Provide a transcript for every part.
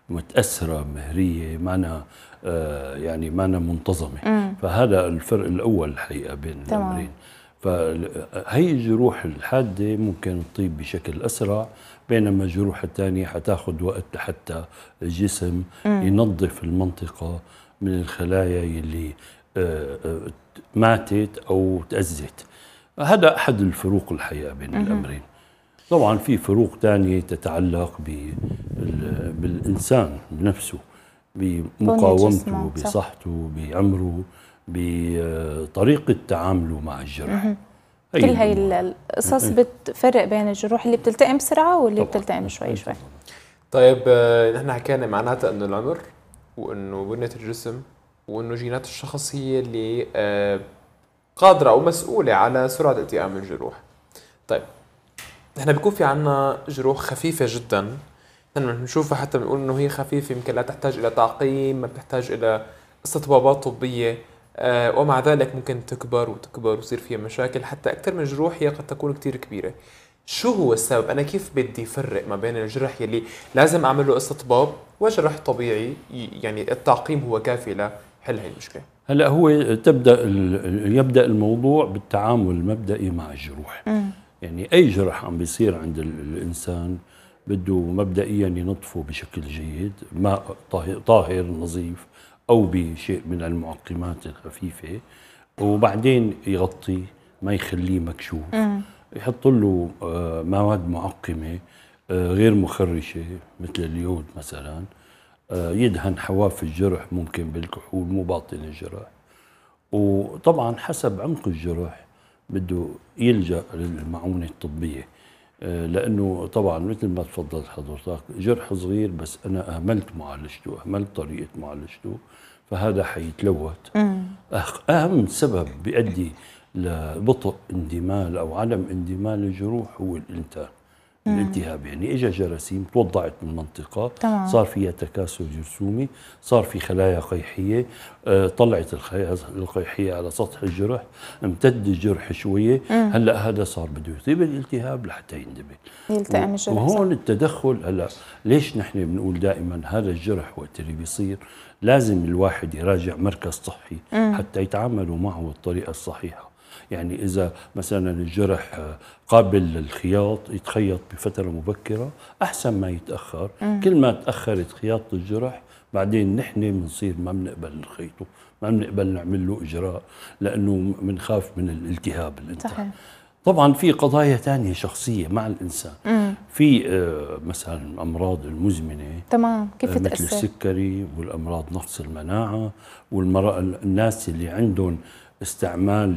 متأثرة مهرية معنا يعني معنا منتظمة. فهذا الفرق الأول الحقيقة بين الأمرين. فهي الجروح الحادة ممكن تطيب بشكل أسرع، بينما الجروح الثانية حتاخذ وقت لحتى الجسم ينظف المنطقة من الخلايا اللي ماتت أو تأذت. هذا أحد الفروق الحقيقة بين الأمرين. طبعا في فروق ثانية تتعلق بالإنسان بنفسه، بمقاومته، بصحته، بعمره، بطريقة تعامله مع الجرح. كل هاي القصص بتفرق بين الجروح اللي بتلتئم بسرعة واللي بتلتئم شوي شوي. طيب نحن حكينا معناتها انه العمر وانه بنية الجسم وانه جينات الشخص هي اللي قادرة او مسؤولة على سرعة التئام الجروح. طيب نحن بيكون في عنا جروح خفيفة جدا، نحن بنشوفها حتى بنقول انه هي خفيفة، يمكن لا تحتاج الى تعقيم، ما بتحتاج الى استطبابات طبية، ومع ذلك ممكن تكبر وتكبر ويصير فيها مشاكل حتى أكثر من جروح هي قد تكون كتير كبيرة. شو هو السبب؟ أنا كيف بدي فرق ما بين الجرح يلي لازم أعمل له استطباب وجرح طبيعي يعني التعقيم هو كافي لحل هاي المشكلة؟ هلا هو يبدأ الموضوع بالتعامل المبدئي مع الجروح. يعني أي جرح عم بيصير عند الإنسان بده مبدئيا ينظفه بشكل جيد، ماء طاهر نظيف أو بشيء من المعقمات الخفيفة، وبعدين يغطي ما يخليه مكشوف. يحط له مواد معقمة غير مخرشة مثل اليود مثلا. يدهن حواف الجرح ممكن بالكحول مو باطن الجرح. وطبعا حسب عمق الجرح بده يلجأ للمعونة الطبية، لأنه طبعا مثل ما تفضلت حضرتك جرح صغير بس أنا أهملت معالجته، أهملت طريقة معالجته، فهذا حيتلوث. أهم سبب بيؤدي لبطء اندمال أو عدم اندمال الجروح هو الإنتان، الالتهاب. يعني اجى جراثيم توضعت من منطقة صار فيها تكاثر جرثومي، صار في خلايا قيحية، طلعت الخلايا القيحية على سطح الجرح، امتد الجرح شوية، هلا هذا صار بده يطيب الالتهاب لحتى يلتئم الجرح. وهون التدخل. هلا ليش نحن بنقول دائما هذا الجرح وقت اللي بيصير لازم الواحد يراجع مركز صحي حتى يتعاملوا معه بالطريقة الصحيحة. يعني إذا مثلا الجرح قابل للخياط يتخيط بفترة مبكرة أحسن ما يتأخر. كل ما تأخرت خياطة الجرح بعدين نحن بنصير ما بنقبل نخيطه، ما بنقبل نعمل له إجراء، لأنه بنخاف من الالتهاب الانتهاب. طبعا في قضايا ثانية شخصية مع الإنسان. في مثلا الأمراض المزمنة تمام كيف مثل تأثر؟ السكري والأمراض نقص المناعة، والناس اللي عندهم استعمال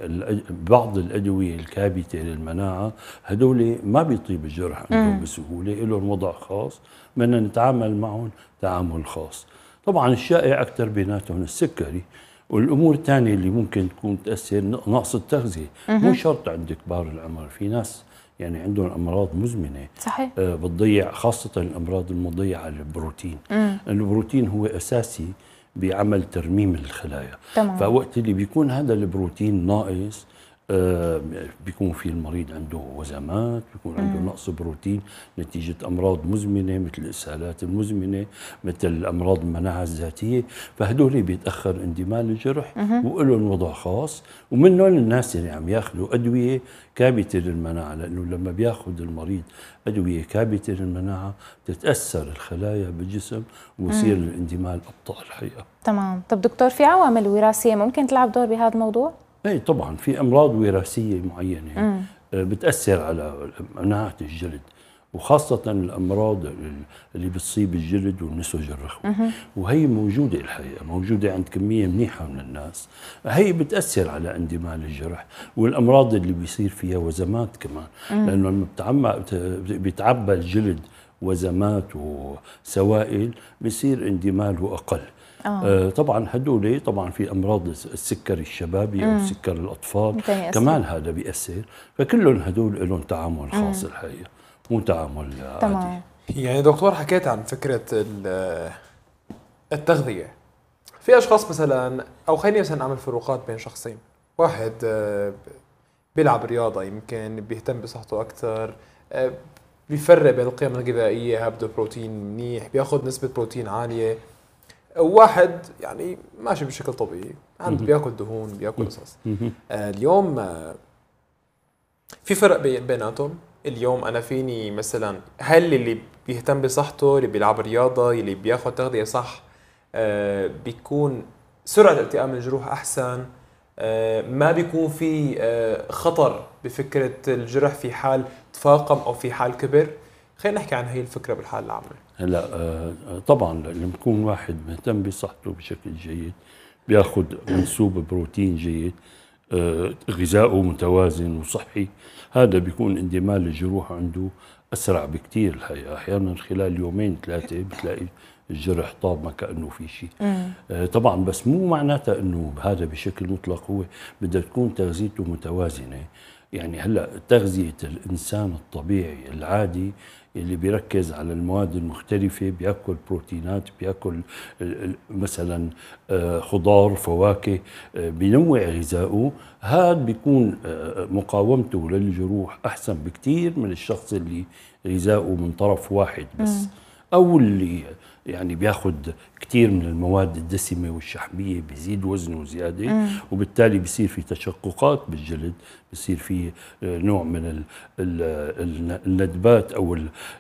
لبعض الأدوية الكابتة للمناعة، هدول ما بيطيب الجرح عندهم بسهولة، لهم وضع خاص بدنا نتعامل معهم تعامل خاص. طبعا الشائع أكثر بيناتهم السكري، والأمور الثانية اللي ممكن تكون تأثر نقص التغذية. مو شرط عند كبار العمر، في ناس يعني عندهم أمراض مزمنة صحيح بتضيع، خاصة الأمراض المضيعة للبروتين. البروتين هو أساسي بعمل ترميم الخلايا. فوقت اللي بيكون هذا البروتين ناقص بيكون في المريض عنده وزمات، بيكون عنده نقص بروتين نتيجة أمراض مزمنة مثل الإسهالات المزمنة، مثل أمراض المناعة الذاتية. فهدول بيتأخر اندمال الجرح وإلهم وضع خاص. ومنهم الناس اللي عم ياخذوا أدوية كابتة للمناعة، لأنه لما بياخذ المريض أدوية كابتة للمناعة تتأثر الخلايا بالجسم ويصير الاندمال أبطأ الحقيقة. تمام. طب دكتور في عوامل وراثية ممكن تلعب دور بهذا الموضوع؟ اي طبعا في امراض وراثيه معينه بتاثر على مناعه الجلد، وخاصه الامراض اللي بتصيب الجلد والنسج الرخوي. وهي موجوده الحقيقه، موجوده عند كميه منيحه من الناس. هي بتاثر على اندمال الجرح، والامراض اللي بيصير فيها وزمات كمان، لانه لما بيتعبى الجلد وزمات وسوائل بيصير اندماله اقل. طبعا هدول طبعا في امراض السكر الشبابي او سكر الاطفال كمان هذا بيأثر. فكلهم هدول لهم تعامل خاص الحقيقه، مو تعامل عادي. يعني دكتور حكيت عن فكره التغذيه. في اشخاص مثلا، او خليني مثلا نعمل فروقات بين شخصين، واحد بيلعب رياضه يمكن بيهتم بصحته اكثر، بيفرق بين القيم الغذائيه، هبده بروتين منيح، بياخذ نسبه بروتين عاليه. واحد يعني ماشي بشكل طبيعي عنده بياكل دهون، بياكل قصص. اليوم في فرق بيناتهم. اليوم انا فيني مثلا، هل اللي بيهتم بصحته، اللي بيلعب رياضه، اللي بياخذ تغذيه صح، بيكون سرعه التئام الجروح احسن، ما بيكون في خطر بفكره الجرح في حال تفاقم او في حال كبر. خلينا نحكي عن هي الفكره بالحال العامه. هلا طبعا لما يكون واحد مهتم بصحته بشكل جيد، بياخذ منسوب بروتين جيد، غذائه متوازن وصحي، هذا بيكون اندمال الجروح عنده اسرع بكثير. الحقيقه احيانا خلال يومين ثلاثه بتلاقي الجرح طاب ما كانه في شيء. طبعا بس مو معناتها انه هذا بشكل مطلق، هو بدها تكون تغذيته متوازنه. يعني هلا تغذيه الانسان الطبيعي العادي اللي بيركز على المواد المختلفة، بياكل بروتينات، بياكل مثلا خضار، فواكه، بينوع غذائه، هذا بيكون مقاومته للجروح أحسن بكتير من الشخص اللي غذائه من طرف واحد بس، أو اللي يعني بياخد كتير من المواد الدسمة والشحمية، بيزيد وزنه زيادة، وبالتالي بيصير في تشققات بالجلد، بيصير في نوع من الندبات أو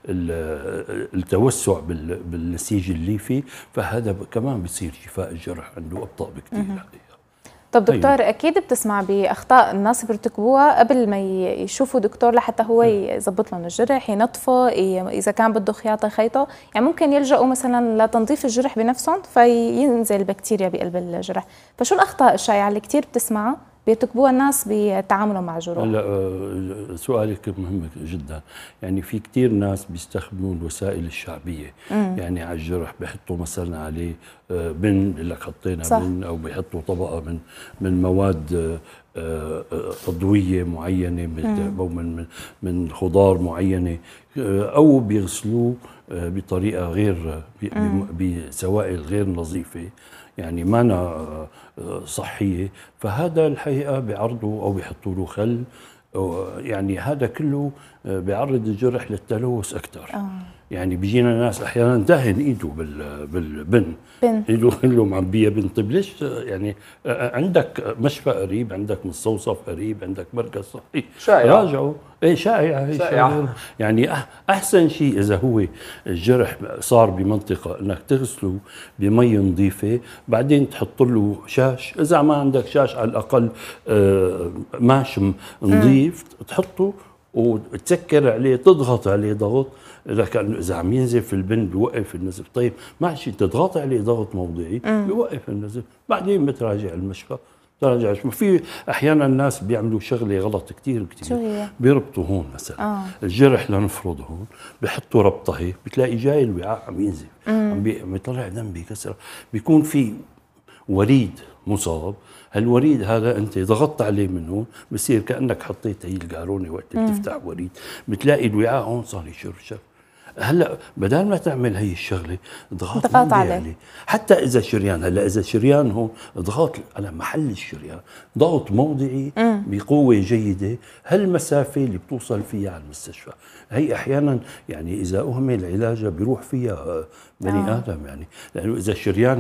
التوسع بالنسيج الليفي، فهذا كمان بيصير شفاء الجرح عنده أبطأ بكتير. طب دكتور، أكيد بتسمع بأخطاء الناس بيرتكبوها قبل ما يشوفوا دكتور لحتى هو يضبط لهم الجرح، ينظفه، إذا كان بده خياطة يخيطه. يعني ممكن يلجأوا مثلا لتنظيف الجرح بنفسهم فينزل البكتيريا بقلب الجرح. فشو الأخطاء الشائعة اللي كتير بتسمعها بيرتكبوها الناس بتعاملهم مع الجروح؟ هلا سؤالك مهم جدا. يعني في كثير ناس بيستخدموا الوسائل الشعبيه، يعني على الجرح بيحطوا مثلا عليه بن، بيقول لك حطينا صح. بن، او بيحطوا طبقه من مواد عضويه معينه، او من خضار معينه، او بيغسلوه بطريقه غير بسوائل غير نظيفه، يعني مانا صحية. فهذا الحقيقة بيعرضوا أو بيحطوا له خل، يعني هذا كله بيعرض الجرح للتلوث أكثر. يعني بيجينا ناس أحيانا دهن إيده بالبن، إيده كله معبية بن. طيب ليش؟ يعني عندك مشفى قريب، عندك مستوصف قريب، عندك مركز صحي، راجعوا. ايه شائعة. يعني أحسن شيء إذا هو الجرح صار بمنطقة إنك تغسله بمي نظيفة، بعدين تحط له شاش، إذا ما عندك شاش على الأقل ماش نظيف تحطه وتسكر عليه، تضغط عليه ضغط، لكن اذا عم ينزف البن بيوقف النزف. طيب ماشي، تضغط عليه ضغط موضعي بيوقف النزف، بعدين بتراجع المشفى. تراجع. في احيانا الناس بيعملوا شغله غلط كثير، بيربطوا هون مثلا الجرح، لنفرض هون بحطوا ربطه هيك، بتلاقي جاي الوعاء عم ينزف، عم يطلع دم بكسره، بيكون في وريد مصاب. هالوريد هذا انت ضغطت عليه من هون، بصير كانك حطيت هي القارونه وقت بتفتح وريد، بتلاقي الوعاء هون صار يشرشر. هلا بدل ما تعمل هي الشغله اضغط عليه، حتى اذا شريان. هلا اذا شريان هون اضغط على محل الشريان، ضغط موضعي بقوه جيده، هالمسافه اللي بتوصل فيها على المستشفى. هي احيانا يعني اذا اهمل علاجها بيروح فيها بني ادم، يعني لانه اذا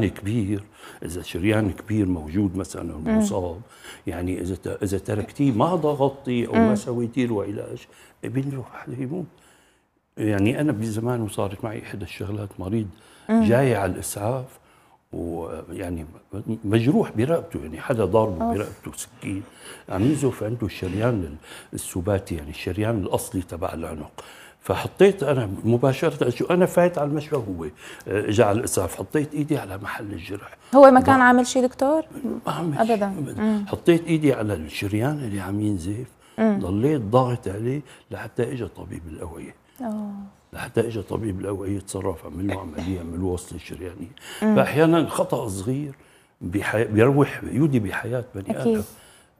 شريان كبير موجود مثلا مصاب، يعني اذا تركتيه ما ضغطتي او ما سويتي له علاج بيروح يموت. يعني أنا بزمان وصارت معي إحدى الشغلات، مريض جاي على الإسعاف ويعني مجروح برقبته، يعني حدا ضاربه برقبته سكين، عم ينزف عنده الشريان السباتي، يعني الشريان الأصلي تبع العنق. فحطيت أنا مباشرة، شو أنا فايت على المشفى، هو جاء على الإسعاف، حطيت إيدي على محل الجرح. هو ما كان عامل شيء دكتور؟ أبدا. حطيت إيدي على الشريان اللي عم ينزف، ضليت ضاغط عليه لحتى إجا طبيب الأوعية. لحتى اجى طبيب الاوعيه يتصرف، عمل له عمليه، عمل له وصله شريانيه. فاحيانا خطا صغير بيروح يودي بحياه بني ادم.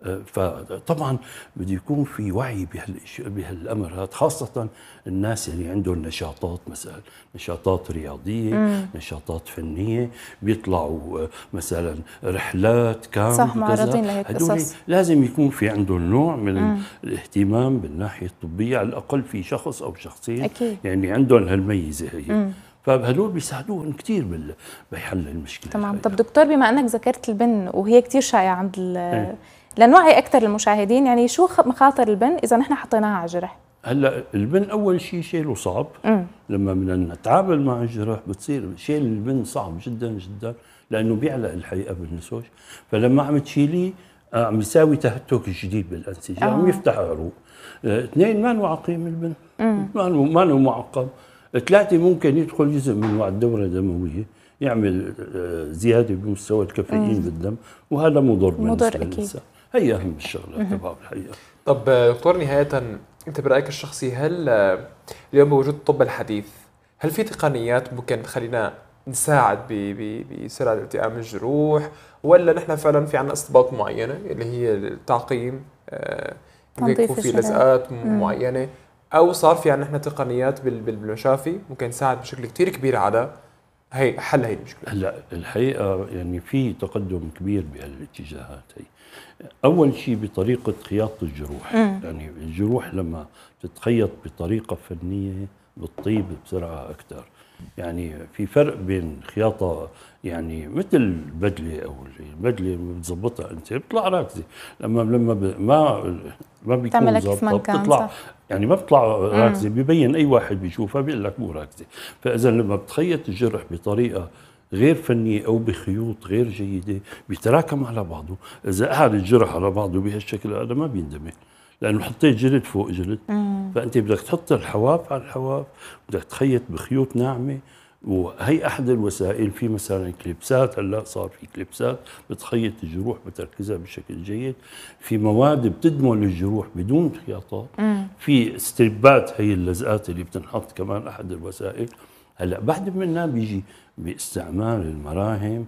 فطبعا بده يكون في وعي بهالامر هذا، خاصه الناس اللي عندهم نشاطات، مثلا نشاطات رياضيه، نشاطات فنيه، بيطلعوا مثلا رحلات كامب، صح، معرضين لهيك قصص. لازم يكون في عندهم نوع من الاهتمام بالناحيه الطبيه، على الاقل في شخص او شخصين أكيد. يعني عندهم هالميزه هي. فهدول بيساعدوهم كثير بحل المشكله. تمام. طب دكتور، بما انك ذكرت البن وهي كثير شائعه عند لنوعي اكثر المشاهدين، يعني شو مخاطر البن اذا نحن حطيناها على الجرح؟ هلا البن اول شيء شيله صعب. لما بدنا نتعامل مع الجرح بتصير شيل البن صعب جدا جدا، لانه بيعلق الحقيقه بالنسوج. فلما عم تشيليه عم يساوي تهتك جديد بالانسجه، عم يفتح عروق. اثنين، ما له عقيم البن، ما له معقم. ثلاثه، ممكن يدخل جزء من الدوره الدمويه، يعمل زياده بمستوى الكافيين بالدم، وهذا مضر بالنسبه للانسان. هي اهم الشغلات تبع الحقيقه. طب دكتور، نهايه انت برايك الشخصي، هل اليوم بوجود الطب الحديث هل في تقنيات ممكن تخلينا نساعد بسرعه التئام الجروح، ولا نحن فعلا في عندنا استباط معينه اللي هي التعقيم، ممكن يكون في لزقات معينه، او صار في عندنا نحن تقنيات بالمشافي ممكن تساعد بشكل كثير كبير على حل هي المشكله؟ هلا الحقيقه يعني في تقدم كبير بهالاتجاهات هي. اول شيء بطريقه خياطه الجروح، يعني الجروح لما تتخيط بطريقه فنيه بتطيب بسرعه اكثر. يعني في فرق بين خياطه يعني مثل البدله، او البدله بتظبطها انت بتطلع راكزه، لما ما بيكون ظابطه بتطلع، يعني ما بتطلع راكزه، ببين اي واحد بيشوفها بيقول لك مو راكزه. فاذا لما بتخيط الجرح بطريقه غير فنيه او بخيوط غير جيده بيتراكم على بعضه. اذا قعد الجرح على بعضه بهالشكل هذا ما بيندمج، لانه حطيت جلد فوق جلد. فانت بدك تحط الحواف على الحواف، بدك تخيط بخيوط ناعمه. وهي احد الوسائل. في مثلا كليبسات، هلا صار في كليبسات بتخيط الجروح بتركزها بشكل جيد. في مواد بتدمل الجروح بدون خياطات. في ستريبات، هي اللزقات اللي بتنحط، كمان احد الوسائل. هلا بعد منها بيجي باستعمال المراهم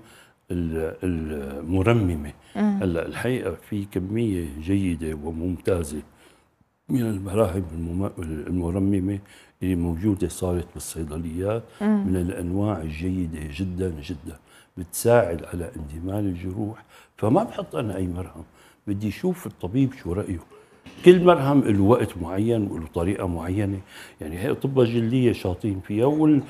المرممه. هلا الحقيقه في كميه جيده وممتازه من المراهم المرممه اللي موجوده صارت بالصيدليات، من الانواع الجيده جدا جدا، بتساعد على اندمال الجروح. فما بحط انا اي مرهم، بدي اشوف الطبيب شو رايه. كل مرهم له وقت معين وله طريقه معينه. يعني هي اطباء جلديه شاطين فيها،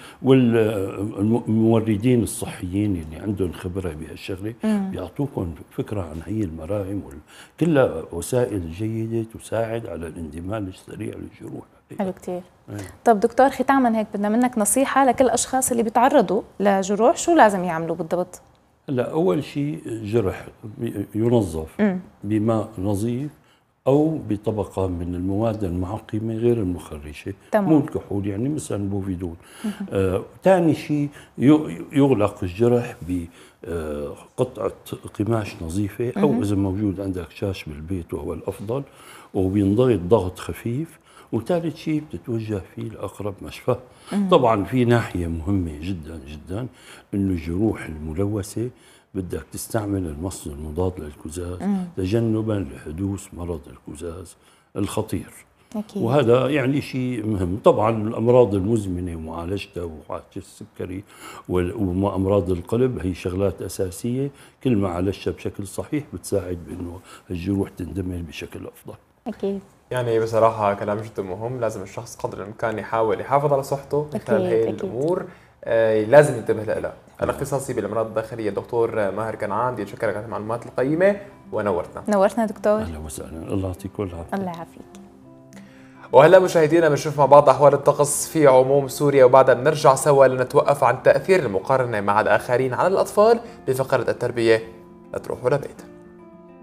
والموردين الصحيين اللي عندهم خبره بهالشغله بيعطوكم فكره عن هي المراهم، كلها وسائل جيده تساعد على الاندمال السريع للجروح. حلو كثير. طب دكتور، ختاما هيك بدنا منك نصيحه لكل الاشخاص اللي بيتعرضوا لجروح، شو لازم يعملوا بالضبط؟ هلا اول شيء جرح ينظف بماء نظيف أو بطبقة من المواد المعقمة غير المخرشة، مو الكحول، يعني مثلا بوفيدون. ثاني شيء يغلق الجرح بقطعة قماش نظيفة، أو إذا موجود عندك شاش بالبيت وهو الأفضل، وبينضغط ضغط خفيف. وثالث شيء بتتوجه فيه لأقرب مشفى. طبعا في ناحية مهمة جدا جدا، إنه الجروح الملوثة بدك تستعمل المصل المضاد للكزاز تجنبا لحدوث مرض الكزاز الخطير. أكيد. وهذا يعني شيء مهم. طبعا الامراض المزمنه ومعالجتها، ومعالجه السكري وامراض القلب، هي شغلات اساسيه، كل ما عالجتها بشكل صحيح بتساعد بانه الجروح تندمل بشكل افضل. اكيد. يعني بصراحه كلام جدا مهم، لازم الشخص قدر الامكان يحاول يحافظ على صحته من خلال هي الامور. لازم ينتبه لها. أنا اختصاصي بالأمراض الداخلية دكتور ماهر كنعان، بدي أشكرك على المعلومات القيمة ونورتنا. نورتنا دكتور. أهلا وسهلا، الله يعطيك العافية. الله يعافيك. وهلا مشاهدينا بنشوف مع بعض أحوال الطقس في عموم سوريا، وبعدها بنرجع سوا لنتوقف عن تأثير المقارنة مع الآخرين على الأطفال بفقرة التربية. لا تروحوا لبيت.